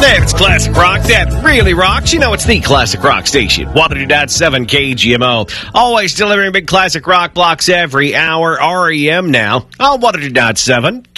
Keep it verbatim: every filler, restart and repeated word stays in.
Hey, it's Classic Rock that really rocks. You know, it's the Classic Rock station. one oh two point seven K G M O. Always delivering big classic rock blocks every hour. R E M now on one oh two point seven